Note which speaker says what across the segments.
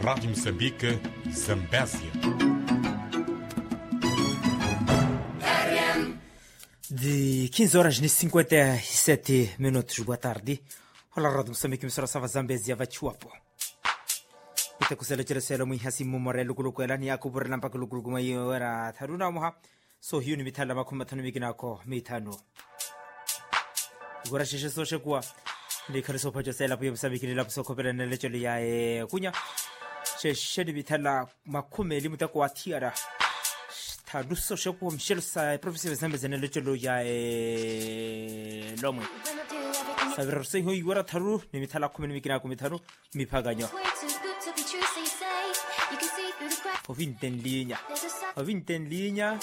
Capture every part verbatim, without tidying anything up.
Speaker 1: Rádio Moçambique, Zambésia.
Speaker 2: De quinze horas e cinquenta e sete minutos. Boa tarde. Olá, Rádio Moçambique, misora Sava Zambésia, Vachuapo. Ita kusela tira sela mwi hasi mumore lukuluku ela ni ako burla mpaka lukuluku mayo era tharuna muha. So hiyo ni mitala makumi matano mikinako mitano. Igora sheshe so shekuwa. Ni kariso pajo sela puyo Moçambique ni lapuso kopera nelecho ya e kunya. Sheshe ni mitala makumi limuta kwa tiara. Taduso shekuwa mshelusa profesor Zambésia nelecho ya e lomwe. Sabirose hiyo igora tharu ni mitala kumi mikinako mitano mipaganyo. Ovinten linya Ovinten linya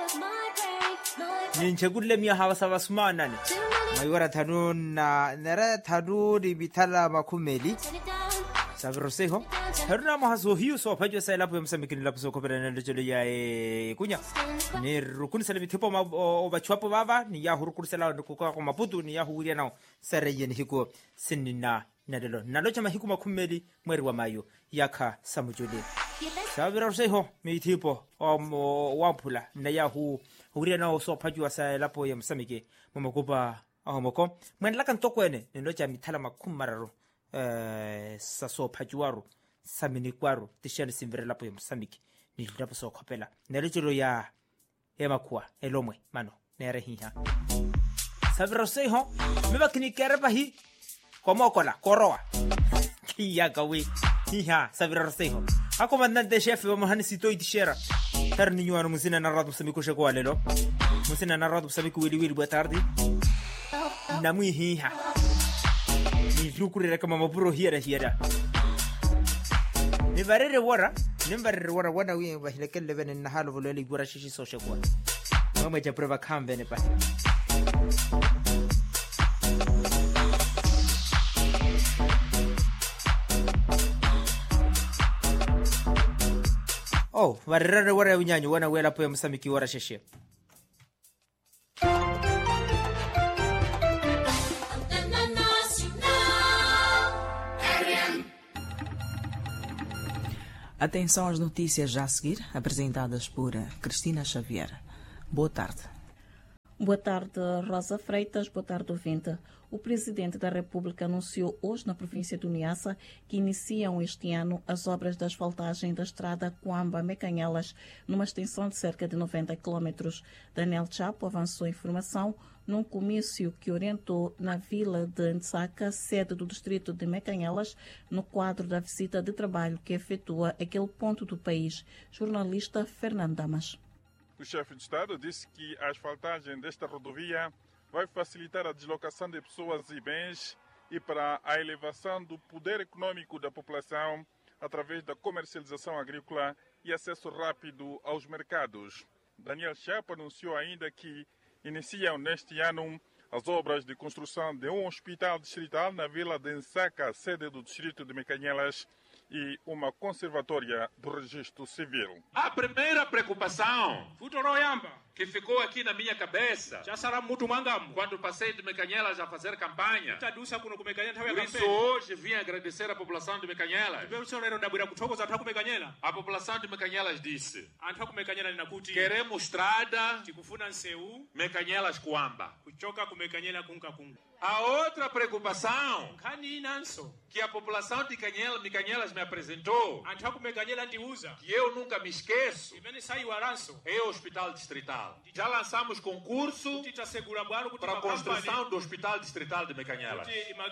Speaker 2: Ninchagule miya hawa sawa sumana ni Mayora thanu na Nara thanu di bitala makumeli Sabiroseho Thanu na mahaso hiyo so pajo sa ilapo ya Moçambique nilapo so kopera na lechole ya e kunya Ni rukuni sala mitipo obachuapo baba Ni ya hurukuni sala nukuka kwa maputu Ni ya huwiria nao Sareye ni hiko sinina nadelo Nalocha mahiku makumeli mweri wa mayo Yaka samujuli Sabira seho mitipo o wampula na yahu huria na so pajua sa lapo ya Moçambique mamakupa ahomoko mwenlaka ntokwene ndocha mitala makumararo eh sa so pajuaro samini kwaro tishani simvere lapo ya Moçambique ni lapo so kopela nalechiro ya emakua elomwe mano nere hiha Sabira seho mebakini kereba hi komokola koroa kiya gawe hiha Sabira seho Ako mandante chef wa mahani sito itishera tar ninyo ano musina na Rádio Moçambique sheko alelo musina na Rádio Moçambique wili wili boa tarde na mui hiha ni lukurira kama maburo hiera hiera ni barere wara ni barere wara wana wi bahilekele leben na halo volo li gura shishi so sheko mama ja prova kambe ne pa Oh, warere wara unyanyo wana wela po ya Moçambique wara sheshe.
Speaker 3: Atenção às notícias já a seguir, apresentadas por Cristina Xavier. Boa tarde.
Speaker 4: Boa tarde, Rosa Freitas. Boa tarde, ouvinte. O Presidente da República anunciou hoje na província do Niassa que iniciam este ano as obras de asfaltagem da estrada Coamba-Mecanhelas, numa extensão de cerca de noventa quilómetros. Daniel Chapo avançou a informação num comício que orientou na vila de Ntsaka, sede do distrito de Mecanhelas, no quadro da visita de trabalho que efetua aquele ponto do país. Jornalista Fernando Damas.
Speaker 5: O chefe de Estado disse que a asfaltagem desta rodovia vai facilitar a deslocação de pessoas e bens e para a elevação do poder econômico da população através da comercialização agrícola e acesso rápido aos mercados. Daniel Chapo anunciou ainda que iniciam neste ano as obras de construção de um hospital distrital na vila de Ntsaka, sede do distrito de Mecanhelas, e uma conservatória do registro civil.
Speaker 6: A primeira preocupação que ficou aqui na minha cabeça quando passei de Mecanhelas a fazer campanha. Por isso hoje vim agradecer a população de Mecanhelas. A população de Mecanhelas disse: queremos estrada Mecanhelas Coamba. A outra preocupação que a população de Mecanhelas me apresentou, que eu nunca me esqueço, é o hospital distrital. Já lançamos concurso para a construção do hospital distrital de Mecanhelas.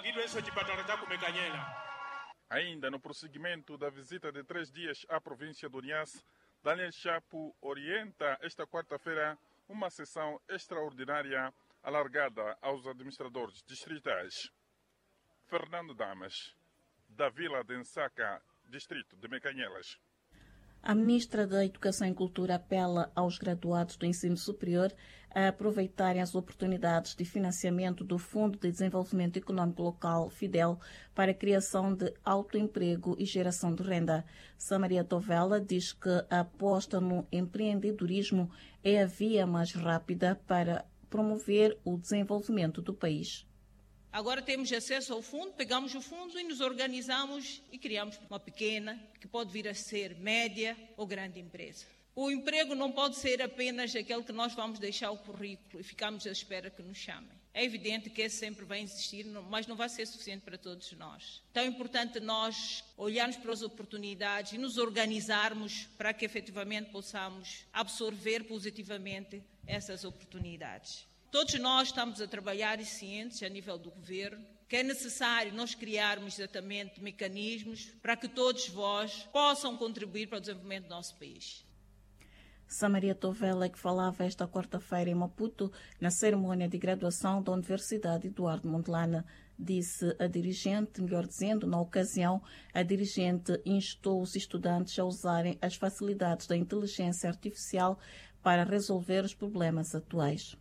Speaker 5: Ainda no prosseguimento da visita de três dias à província do Niassa, Daniel Chapo orienta esta quarta-feira uma sessão extraordinária alargada aos administradores distritais. Fernando Damas, da Vila de Ntsaka, distrito de Mecanhelas.
Speaker 4: A ministra da Educação e Cultura apela aos graduados do ensino superior a aproveitarem as oportunidades de financiamento do Fundo de Desenvolvimento Econômico Local, FIDEL, para a criação de autoemprego e geração de renda. Samaria Tovela diz que a aposta no empreendedorismo é a via mais rápida para promover o desenvolvimento do país.
Speaker 7: Agora temos acesso ao fundo, pegamos o fundo e nos organizamos e criamos uma pequena, que pode vir a ser média ou grande empresa. O emprego não pode ser apenas aquele que nós vamos deixar o currículo e ficamos à espera que nos chamem. É evidente que esse sempre vai existir, mas não vai ser suficiente para todos nós. Então é importante nós olharmos para as oportunidades e nos organizarmos para que efetivamente possamos absorver positivamente essas oportunidades. Todos nós estamos a trabalhar e cientes a nível do governo que é necessário nós criarmos exatamente mecanismos para que todos vós possam contribuir para o desenvolvimento do nosso país.
Speaker 4: Samaria Tovela, que falava esta quarta-feira em Maputo, na cerimônia de graduação da Universidade Eduardo Mondlane, disse a dirigente, melhor dizendo, na ocasião, a dirigente instou os estudantes a usarem as facilidades da inteligência artificial para resolver os problemas atuais.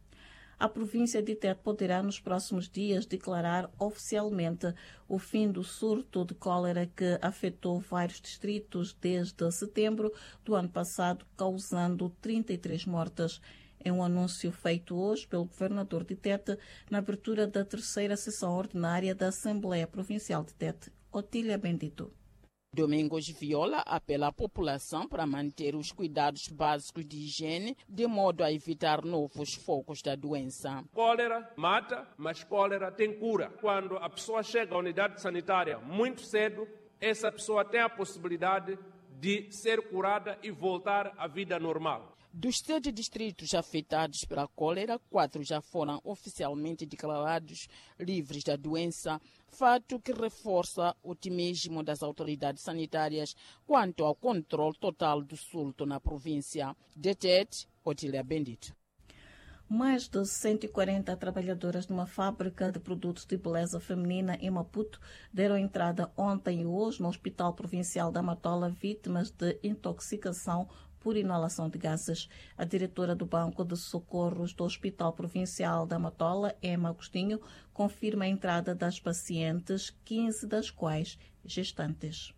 Speaker 4: A província de Tete poderá, nos próximos dias, declarar oficialmente o fim do surto de cólera que afetou vários distritos desde setembro do ano passado, causando trinta e três mortes. É um anúncio feito hoje pelo governador de Tete na abertura da terceira sessão ordinária da Assembleia Provincial de Tete. Otília Bendito.
Speaker 8: Domingos Viola apela à população para manter os cuidados básicos de higiene, de modo a evitar novos focos da doença.
Speaker 9: Cólera mata, mas cólera tem cura. Quando a pessoa chega à unidade sanitária muito cedo, essa pessoa tem a possibilidade de ser curada e voltar à vida normal.
Speaker 8: Dos sete distritos afetados pela cólera, quatro já foram oficialmente declarados livres da doença, fato que reforça o otimismo das autoridades sanitárias quanto ao controle total do surto na província. De Tete, Otília Bendito.
Speaker 4: Mais de cento e quarenta trabalhadoras numa fábrica de produtos de beleza feminina em Maputo deram entrada ontem e hoje no Hospital Provincial da Matola vítimas de intoxicação por inalação de gases. A diretora do Banco de Socorros do Hospital Provincial da Matola, Emma Agostinho, confirma a entrada das pacientes, quinze das quais gestantes.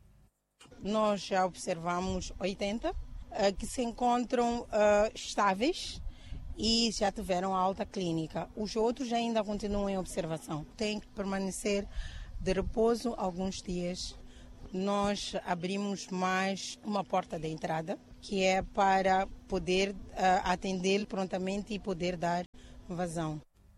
Speaker 10: Nós já observamos oitenta uh, que se encontram uh, estáveis e já tiveram alta clínica. Os outros ainda continuam em observação. Tem que permanecer de repouso alguns dias. Nós abrimos mais uma porta de entrada, que é para poder uh, atender prontamente e poder dar vazão.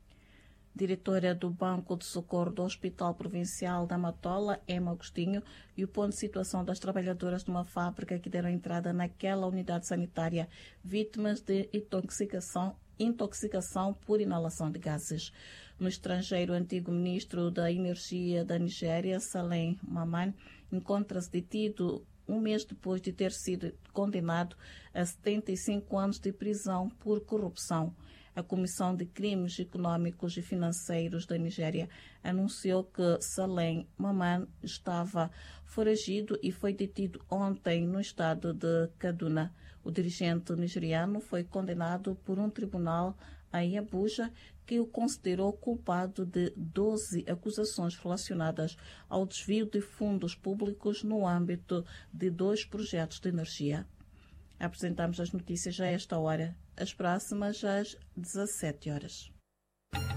Speaker 4: Diretora do Banco de Socorro do Hospital Provincial da Matola, Emma Agostinho, e o ponto de situação das trabalhadoras de uma fábrica que deram entrada naquela unidade sanitária, vítimas de intoxicação, intoxicação por inalação de gases. No estrangeiro, o antigo ministro da Energia da Nigéria, Salem Maman, encontra-se detido um mês depois de ter sido condenado a setenta e cinco anos de prisão por corrupção. A Comissão de Crimes Econômicos e Financeiros da Nigéria anunciou que Salem Maman estava foragido e foi detido ontem no estado de Kaduna. O dirigente nigeriano foi condenado por um tribunal em Abuja, que o considerou culpado de doze acusações relacionadas ao desvio de fundos públicos no âmbito de dois projetos de energia. Apresentamos as notícias a esta hora, as próximas às dezassete horas.